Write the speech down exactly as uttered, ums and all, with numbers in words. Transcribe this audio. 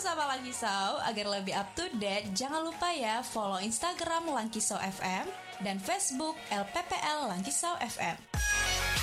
Sobat Langkisau, agar lebih up to date, jangan lupa ya follow Instagram Langkisau F M dan Facebook L P P L Langkisau F M.